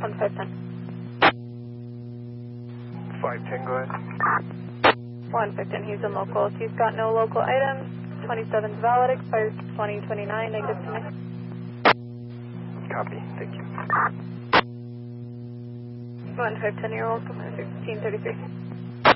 1510. 510, go ahead. 115, he's in locals. He's got no local items. 27's valid, expires 2029, negative to me. Copy, thank you. 1510, you're welcome. 1633.